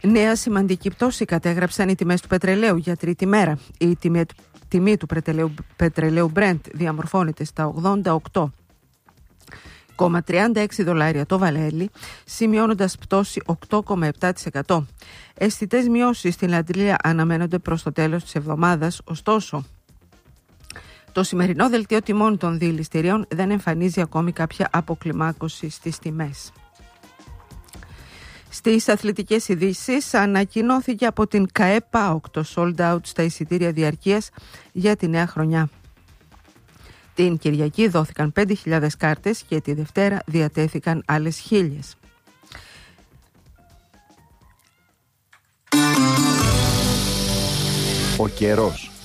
Νέα σημαντική πτώση κατέγραψαν οι τιμές του πετρελαίου για τρίτη μέρα. Η τιμή του πετρελαίου Brent διαμορφώνεται στα $88,36 το βαρέλι, σημειώνοντας πτώση 8,7%. Αισθητές μειώσεις στην Αντλία αναμένονται προς το τέλος της εβδομάδας, ωστόσο το σημερινό δελτίο τιμών των διειληστηρίων δεν εμφανίζει ακόμη κάποια αποκλιμάκωση στις τιμές. Στις αθλητικές ειδήσεις, ανακοινώθηκε από την ΚΑΕ ΠΑΟΚ το sold out στα εισιτήρια διαρκείας για τη νέα χρονιά. Την Κυριακή δόθηκαν 5.000 κάρτες και τη Δευτέρα διατέθηκαν άλλες 1.000. Ο καιρός.